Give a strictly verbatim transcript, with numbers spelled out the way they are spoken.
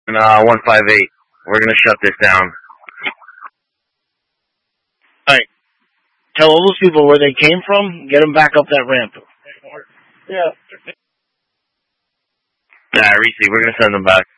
uh, one five eight. We're gonna shut this down. Alright. Tell all those people where they came from, get them back up that ramp. Yeah. Yeah, Reese, we're gonna send them back.